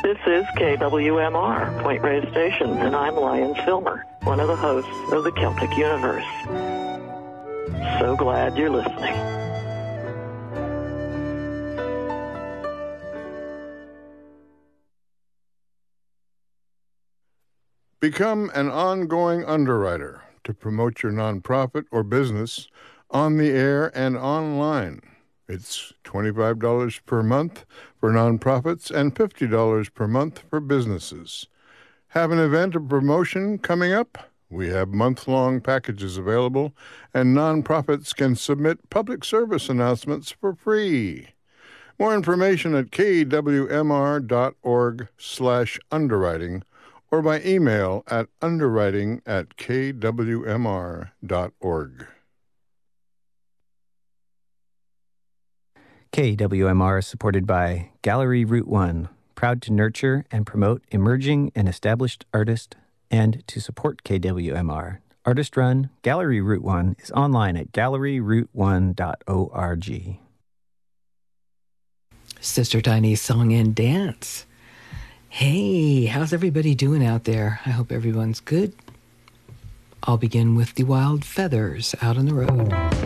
This is KWMR, Point Reyes Station, and I'm Lyons Filmer, one of the hosts of the Celtic Universe. So glad you're listening. Become an ongoing underwriter to promote your nonprofit or business on the air and online. It's $25 per month for nonprofits and $50 per month for businesses. Have an event or promotion coming up? We have month-long packages available, and nonprofits can submit public service announcements for free. More information at kwmr.org/underwriting or by email at underwriting@kwmr.org. KWMR is supported by Gallery Route 1, proud to nurture and promote emerging and established artists, and to support KWMR. Artist-run, Gallery Route 1 is online at galleryroute1.org. Sister Tiny's Song and Dance. Hey, how's everybody doing out there? I hope everyone's good. I'll begin with the Wild Feathers, Out on the Road.